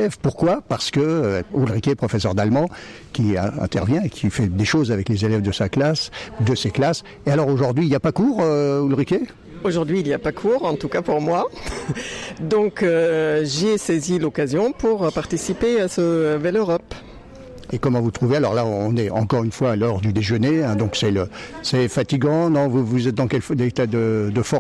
élèves. Pourquoi ? Parce que Ulrike, professeur d'allemand, qui intervient et qui fait des choses avec les élèves de sa classe, de ses classes. Et alors aujourd'hui, il n'y a pas cours, Ulrike ? Aujourd'hui, il n'y a pas cours, en tout cas pour moi. Donc, j'ai saisi l'occasion pour participer à ce Vélo Europe. Et comment vous trouvez ? Alors là, on est encore une fois à l'heure du déjeuner, hein, donc c'est fatigant. Non, vous êtes dans quel état de forme ?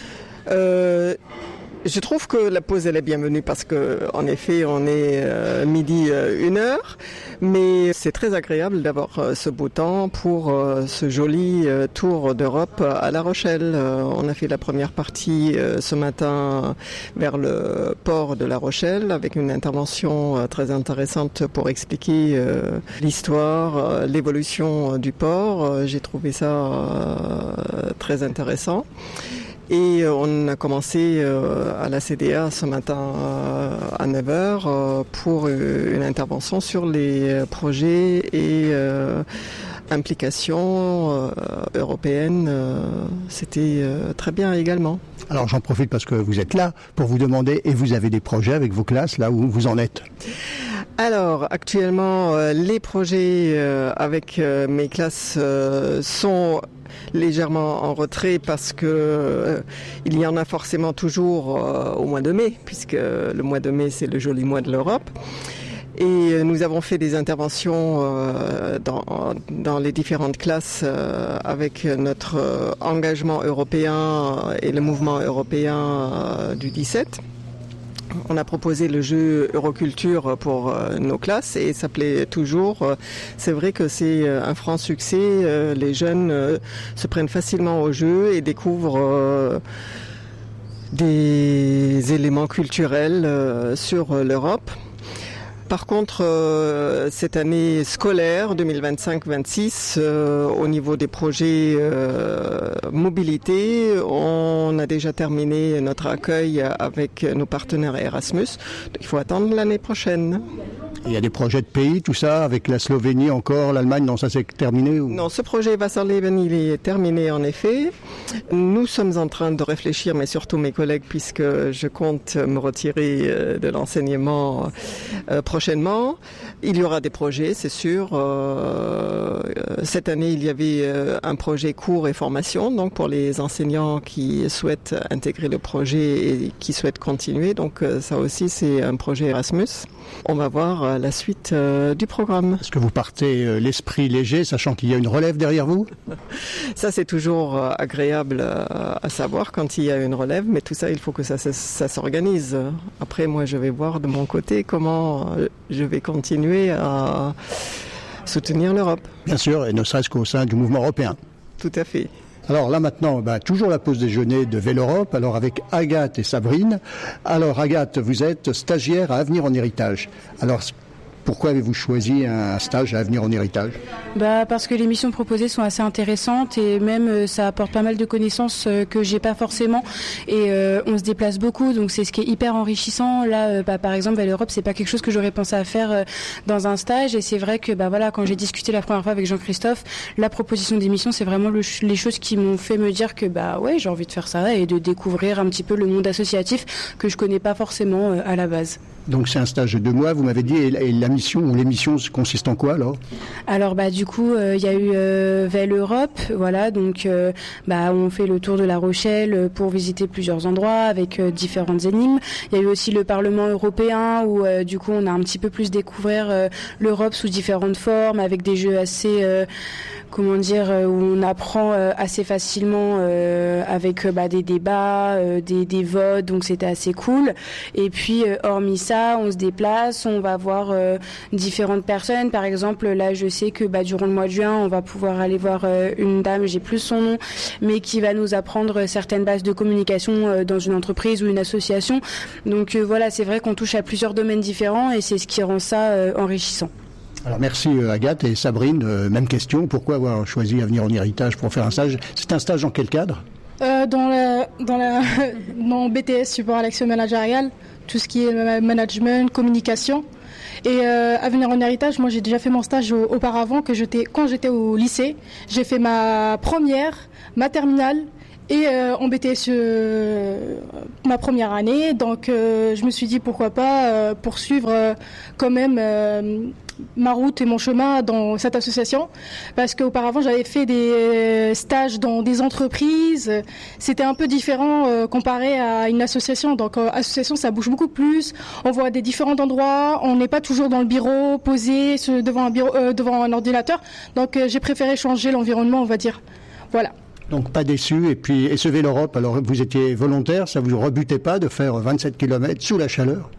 Je trouve que la pause elle est bienvenue parce que en effet on est midi 1h, mais c'est très agréable d'avoir ce beau temps pour ce joli tour d'Europe à La Rochelle. On a fait la première partie ce matin vers le port de La Rochelle avec une intervention très intéressante pour expliquer l'histoire, l'évolution du port. J'ai trouvé ça très intéressant. Et on a commencé à la CDA ce matin à 9h pour une intervention sur les projets et implications européennes. C'était très bien également. Alors j'en profite parce que vous êtes là pour vous demander, et vous avez des projets avec vos classes, là où vous en êtes ? Alors actuellement, les projets avec mes classes sont légèrement en retrait parce que il y en a forcément toujours au mois de mai, puisque le mois de mai c'est le joli mois de l'Europe. Et nous avons fait des interventions dans les différentes classes avec notre engagement européen et le mouvement européen du 17. On a proposé le jeu Euroculture pour nos classes et ça plaît toujours. C'est vrai que c'est un franc succès. Les jeunes se prennent facilement au jeu et découvrent des éléments culturels sur l'Europe. Par contre, cette année scolaire 2025-26, au niveau des projets mobilité, on a déjà terminé notre accueil avec nos partenaires Erasmus. Il faut attendre l'année prochaine. Il y a des projets de pays, tout ça, avec la Slovénie encore, l'Allemagne, non, ça c'est terminé ou... Non, ce projet Wasserleben, il est terminé en effet. Nous sommes en train de réfléchir, mais surtout mes collègues, puisque je compte me retirer de l'enseignement prochainement. Il y aura des projets, c'est sûr. Cette année, il y avait un projet cours et formation, donc pour les enseignants qui souhaitent intégrer le projet et qui souhaitent continuer. Donc ça aussi, c'est un projet Erasmus. On va voir la suite du programme. Est-ce que vous partez l'esprit léger, sachant qu'il y a une relève derrière vous ? Ça, c'est toujours agréable à savoir quand il y a une relève, mais tout ça, il faut que ça s'organise. Après, moi, je vais voir de mon côté comment je vais continuer à soutenir l'Europe. Bien sûr, et ne serait-ce qu'au sein du mouvement européen. Tout à fait. Alors là maintenant, toujours la pause déjeuner de Vélo Europe, alors avec Agathe et Sabrine. Alors Agathe, vous êtes stagiaire à Avenir en Héritage. Alors pourquoi avez-vous choisi un stage à Avenir en Héritage ? Parce que les missions proposées sont assez intéressantes et même ça apporte pas mal de connaissances que j'ai pas forcément et on se déplace beaucoup, donc c'est ce qui est hyper enrichissant. Là par exemple Vélo Europe, c'est pas quelque chose que j'aurais pensé à faire dans un stage et c'est vrai que quand j'ai discuté la première fois avec Jean-Christophe, la proposition d'émission, c'est vraiment les choses qui m'ont fait me dire que ouais, j'ai envie de faire ça et de découvrir un petit peu le monde associatif que je connais pas forcément à la base. Donc c'est un stage de 2 mois, vous m'avez dit, et la mission ou l'émission consiste en quoi alors ? Alors du coup il y a eu Vélo Europe, voilà, donc on fait le tour de La Rochelle pour visiter plusieurs endroits avec différentes énigmes. Il y a eu aussi le Parlement européen où du coup on a un petit peu plus découvert l'Europe sous différentes formes avec des jeux assez où on apprend assez facilement avec des débats, des votes, donc c'était assez cool. Et puis hormis ça, on se déplace, on va voir différentes personnes. Par exemple, là je sais que durant le mois de juin, on va pouvoir aller voir une dame, j'ai plus son nom, mais qui va nous apprendre certaines bases de communication dans une entreprise ou une association. Donc voilà, c'est vrai qu'on touche à plusieurs domaines différents et c'est ce qui rend ça enrichissant. Alors merci Agathe et Sabrine, même question, pourquoi avoir choisi Avenir en Héritage pour faire un stage ? C'est un stage dans quel cadre ? Dans BTS, support à l'action managériale, tout ce qui est management, communication. Et Avenir en Héritage, moi j'ai déjà fait mon stage auparavant quand j'étais au lycée. J'ai fait ma première, ma terminale et en BTS ma première année. Donc je me suis dit pourquoi pas poursuivre quand même ma route et mon chemin dans cette association, parce qu'auparavant j'avais fait des stages dans des entreprises. C'était un peu différent comparé à une association. Donc association, ça bouge beaucoup plus, on voit des différents endroits, on n'est pas toujours dans le bureau posé devant un ordinateur. Donc j'ai préféré changer l'environnement, on va dire. Voilà. Donc pas déçu. Et puis, et ce Vélorope, alors vous étiez volontaire, ça vous rebutait pas de faire 27 km sous la chaleur?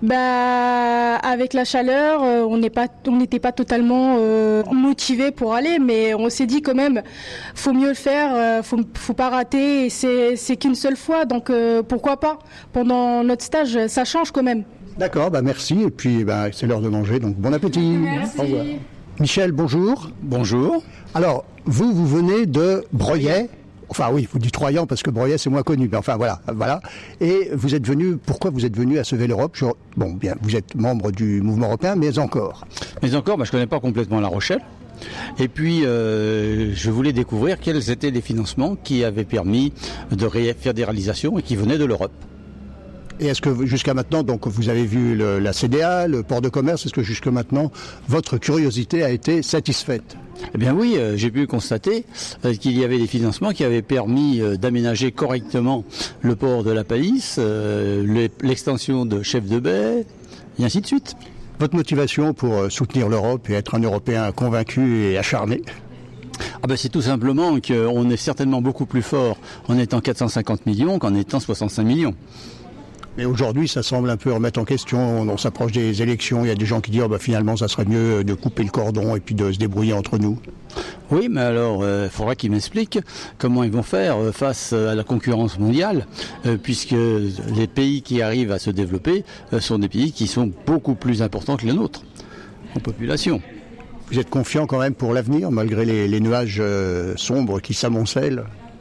Avec la chaleur, on n'était pas totalement motivé pour aller, mais on s'est dit quand même, faut mieux le faire, faut pas rater. Et c'est qu'une seule fois, donc pourquoi pas? Pendant notre stage, ça change quand même. D'accord, merci. Et puis c'est l'heure de manger, donc bon appétit. Merci. Au revoir. Michel, bonjour. Bonjour. Alors, vous venez de Breuillet. Enfin oui, vous dites Troyes parce que Breuillet c'est moins connu, mais enfin voilà. Et pourquoi vous êtes venu à ce Vélorope? Vous êtes membre du mouvement européen, mais encore, je connais pas complètement La Rochelle. Et puis, je voulais découvrir quels étaient les financements qui avaient permis de faire des réalisations et qui venaient de l'Europe. Et est-ce que jusqu'à maintenant, donc vous avez vu la CDA, le port de commerce, est-ce que jusqu'à maintenant votre curiosité a été satisfaite? Eh bien oui, j'ai pu constater qu'il y avait des financements qui avaient permis d'aménager correctement le port de la Palisse, l'extension de Chef de Baie, et ainsi de suite. Votre motivation pour soutenir l'Europe et être un Européen convaincu et acharné? C'est tout simplement qu'on est certainement beaucoup plus fort en étant 450 millions qu'en étant 65 millions. Mais aujourd'hui, ça semble un peu remettre en question. On s'approche des élections. Il y a des gens qui disent finalement, ça serait mieux de couper le cordon et puis de se débrouiller entre nous. Oui, mais alors, il faudra qu'ils m'expliquent comment ils vont faire face à la concurrence mondiale, puisque les pays qui arrivent à se développer sont des pays qui sont beaucoup plus importants que les nôtres en population. Vous êtes confiant quand même pour l'avenir, malgré les nuages sombres qui s'amoncellent?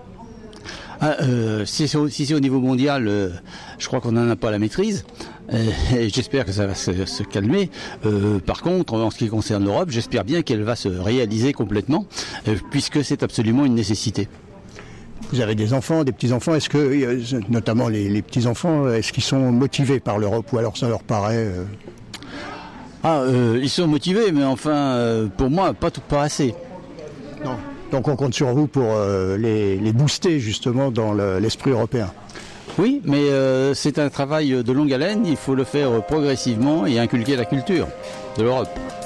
Si c'est au niveau mondial, je crois qu'on n'en a pas la maîtrise. Et j'espère que ça va se calmer. Par contre, en ce qui concerne l'Europe, j'espère bien qu'elle va se réaliser complètement, puisque c'est absolument une nécessité. Vous avez des enfants, des petits-enfants. Est-ce que, notamment les petits-enfants, est-ce qu'ils sont motivés par l'Europe ou alors ça leur paraît... Ils sont motivés, mais enfin, pour moi, pas assez. Non. Donc on compte sur vous pour les booster justement dans l'esprit européen. Oui, mais c'est un travail de longue haleine, il faut le faire progressivement et inculquer la culture de l'Europe.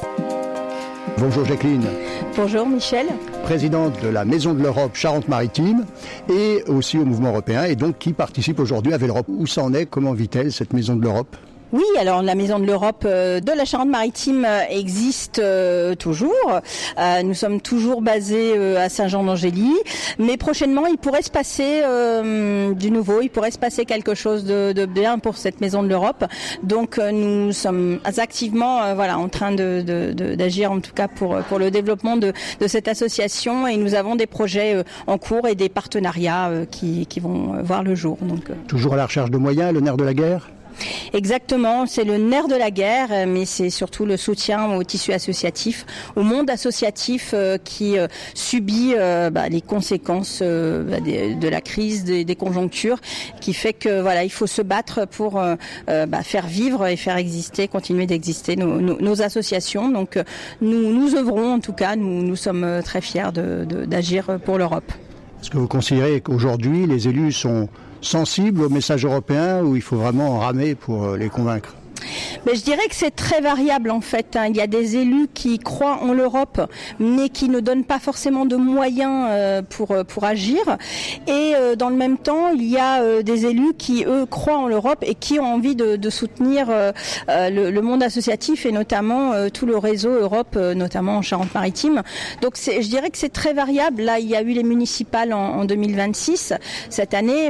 Bonjour Jacqueline. Bonjour Michel. Présidente de la Maison de l'Europe Charente-Maritime et aussi au mouvement européen et donc qui participe aujourd'hui à Vélorope. Où ça en est? Comment vit-elle cette Maison de l'Europe? Oui, alors la Maison de l'Europe de la Charente-Maritime existe toujours. Nous sommes toujours basés à Saint-Jean-d'Angély, mais prochainement il pourrait se passer du nouveau, il pourrait se passer quelque chose de bien pour cette Maison de l'Europe. Donc nous sommes activement en train d'agir en tout cas pour le développement de cette association et nous avons des projets en cours et des partenariats qui vont voir le jour. Donc, toujours à la recherche de moyens, le nerf de la guerre? Exactement, c'est le nerf de la guerre, mais c'est surtout le soutien au tissu associatif, au monde associatif qui subit les conséquences de la crise, des conjonctures, qui fait que il faut se battre pour faire vivre et faire exister, continuer d'exister nos associations. Donc nous œuvrons, en tout cas, nous sommes très fiers d'agir pour l'Europe. Est-ce que vous considérez qu'aujourd'hui les élus sont sensibles au message européen ou il faut vraiment ramer pour les convaincre? Je dirais que c'est très variable en fait. Il y a des élus qui croient en l'Europe mais qui ne donnent pas forcément de moyens pour agir. Et dans le même temps, il y a des élus qui, eux, croient en l'Europe et qui ont envie de soutenir le monde associatif et notamment tout le réseau Europe, notamment en Charente-Maritime. Donc je dirais que c'est très variable. Là, il y a eu les municipales en 2026. Cette année,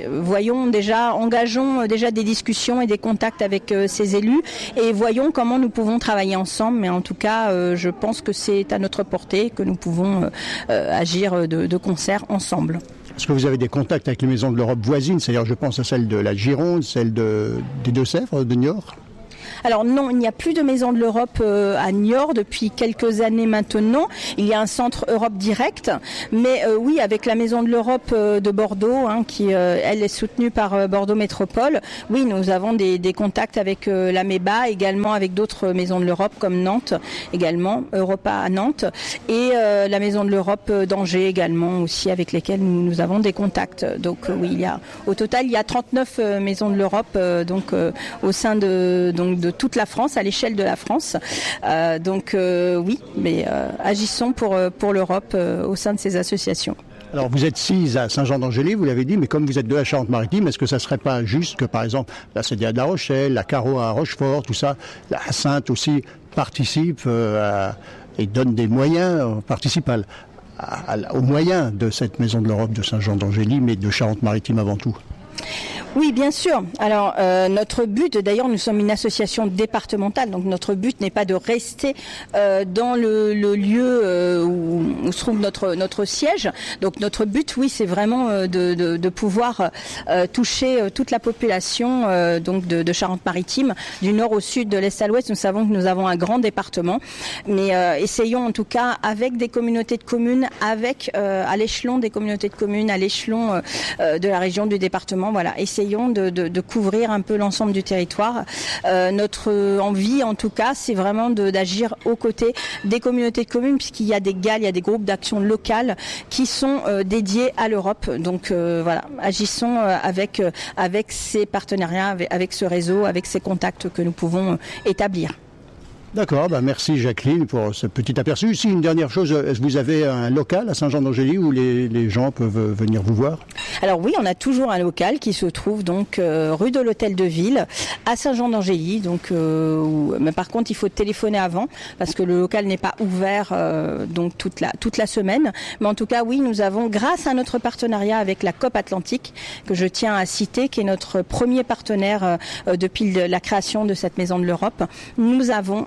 engageons déjà des discussions et des contacts avec ces élus et voyons comment nous pouvons travailler ensemble. Mais en tout cas, je pense que c'est à notre portée, que nous pouvons agir de concert ensemble. Est-ce que vous avez des contacts avec les maisons de l'Europe voisines? C'est-à-dire, je pense à celle de la Gironde, celle des Deux-Sèvres, de Niort? Alors non, il n'y a plus de Maison de l'Europe à Niort depuis quelques années maintenant. Il y a un centre Europe Direct, mais oui, avec la Maison de l'Europe de Bordeaux, qui elle est soutenue par Bordeaux Métropole. Oui, nous avons des contacts avec la MEBA, également avec d'autres Maisons de l'Europe comme Nantes, également Europa à Nantes, et la Maison de l'Europe d'Angers également aussi, avec lesquelles nous avons des contacts. Donc oui, au total il y a 39 Maisons de l'Europe au sein de toute la France, à l'échelle de la France. Oui, mais agissons pour l'Europe au sein de ces associations. Alors vous êtes 6 à Saint-Jean-d'Angély, vous l'avez dit, mais comme vous êtes de la Charente-Maritime, est-ce que ça serait pas juste que par exemple la CDA de La Rochelle, la Caro à Rochefort, tout ça, la Sainte aussi participe et donne des moyens, participe aux moyens de cette Maison de l'Europe de Saint-Jean-d'Angély, mais de Charente-Maritime avant tout? Oui, bien sûr. Alors, notre but, d'ailleurs, nous sommes une association départementale, donc notre but n'est pas de rester dans le lieu où se trouve notre siège. Donc, notre but, oui, c'est vraiment de pouvoir toucher toute la population de Charente-Maritime, du nord au sud, de l'est à l'ouest. Nous savons que nous avons un grand département, mais essayons en tout cas avec des communautés de communes, à l'échelon des communautés de communes, à l'échelon de la région, du département. Voilà, essayons de couvrir un peu l'ensemble du territoire. Notre envie, en tout cas, c'est vraiment d'agir aux côtés des communautés de communes, puisqu'il y a des GAL, il y a des groupes d'action locales qui sont dédiés à l'Europe. Donc voilà, agissons avec ces partenariats, avec ce réseau, avec ces contacts que nous pouvons établir. D'accord, merci Jacqueline pour ce petit aperçu. Ici, une dernière chose, est-ce que vous avez un local à Saint-Jean-d'Angély où les gens peuvent venir vous voir? Alors oui, on a toujours un local qui se trouve donc rue de l'Hôtel de Ville à Saint-Jean-d'Angély. Mais par contre, il faut téléphoner avant parce que le local n'est pas ouvert toute la semaine. Mais en tout cas, oui, nous avons, grâce à notre partenariat avec la COP Atlantique, que je tiens à citer, qui est notre premier partenaire depuis la création de cette Maison de l'Europe, nous avons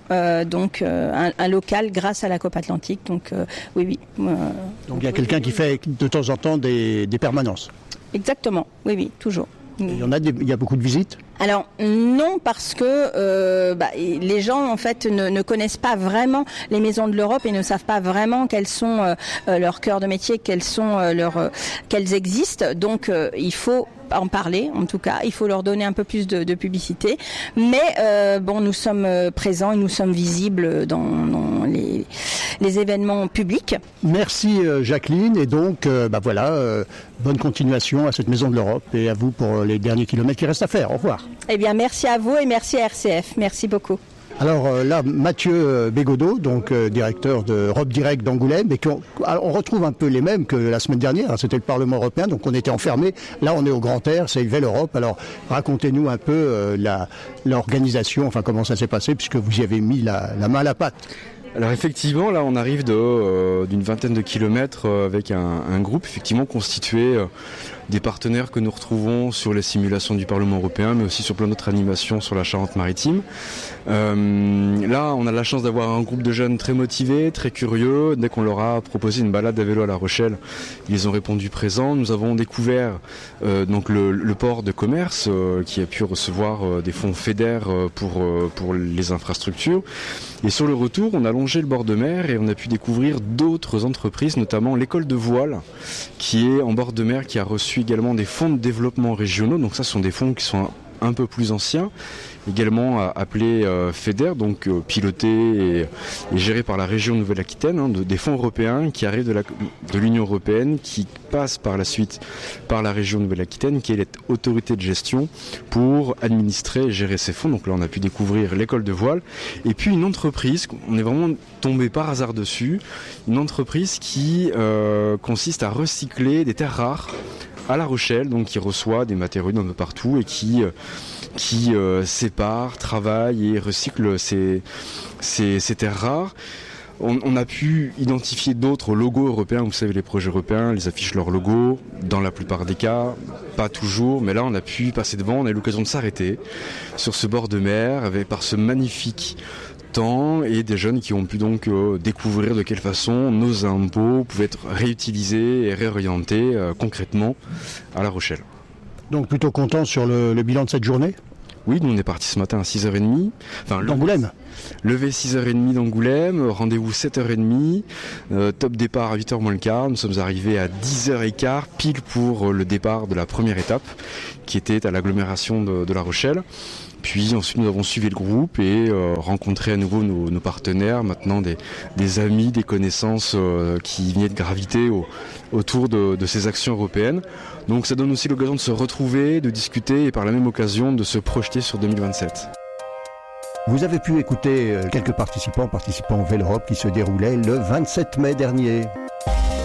un local grâce à la COP Atlantique. Donc oui. Donc il y a quelqu'un qui fait de temps en temps des permanences. Exactement, oui, toujours. Il y a beaucoup de visites? Alors non, parce que les gens en fait ne connaissent pas vraiment les Maisons de l'Europe et ne savent pas vraiment quels sont leurs cœurs de métier, qu'elles existent. Donc il faut en parler, en tout cas, il faut leur donner un peu plus de publicité. Mais nous sommes présents et nous sommes visibles dans les événements publics. Merci Jacqueline, et donc bonne continuation à cette Maison de l'Europe et à vous pour les derniers kilomètres qui restent à faire. Au revoir. Eh bien, merci à vous et merci à RCF. Merci beaucoup. Alors là, Mathieu Bégodeau, donc directeur d'Europe Direct d'Angoulême, et on retrouve un peu les mêmes que la semaine dernière. C'était le Parlement européen, donc on était enfermés. Là, on est au grand air, c'est Belle Europe. Alors, racontez-nous un peu l'organisation, enfin comment ça s'est passé, puisque vous y avez mis la main à la pâte. Alors effectivement, là on arrive d'une vingtaine de kilomètres avec un groupe effectivement constitué des partenaires que nous retrouvons sur les simulations du Parlement européen, mais aussi sur plein d'autres animations sur la Charente-Maritime. Là, on a la chance d'avoir un groupe de jeunes très motivés, très curieux. Dès qu'on leur a proposé une balade à vélo à La Rochelle, ils ont répondu présent. Nous avons découvert le port de commerce qui a pu recevoir des fonds FEDER pour les infrastructures. Et sur le retour, on a longé le bord de mer et on a pu découvrir d'autres entreprises, notamment l'école de voile qui est en bord de mer, qui a reçu également des fonds de développement régionaux. Donc ça, ce sont des fonds qui sont un peu plus anciens, également appelés FEDER, donc pilotés et gérés par la région Nouvelle-Aquitaine, des fonds européens qui arrivent de l'Union européenne, qui passent par la suite par la région Nouvelle-Aquitaine, qui est l'autorité de gestion pour administrer et gérer ces fonds. Donc là, on a pu découvrir l'école de voile, et puis une entreprise, on est vraiment tombé par hasard dessus, une entreprise qui consiste à recycler des terres rares à La Rochelle, donc qui reçoit des matériaux d'un peu partout et qui sépare, travaille et recycle ces terres rares. On a pu identifier d'autres logos européens. Vous savez, les projets européens, ils affichent leur logo dans la plupart des cas, pas toujours, mais là on a pu passer devant, on a eu l'occasion de s'arrêter sur ce bord de mer par ce magnifique temps, et des jeunes qui ont pu donc découvrir de quelle façon nos impôts pouvaient être réutilisés et réorientés concrètement à La Rochelle. Donc plutôt content sur le bilan de cette journée ? Oui, nous on est parti ce matin à 6h30. D'Angoulême. Levé 6h30 d'Angoulême, rendez-vous 7h30, top départ à 8h moins le quart. Nous sommes arrivés à 10h15, pile pour le départ de la première étape, qui était à l'agglomération de La Rochelle. Puis ensuite nous avons suivi le groupe et rencontré à nouveau nos partenaires, maintenant des amis, des connaissances qui venaient de graviter autour de ces actions européennes. Donc ça donne aussi l'occasion de se retrouver, de discuter et par la même occasion de se projeter sur 2027. Vous avez pu écouter quelques participants au Vélo Europe qui se déroulait le 27 mai dernier.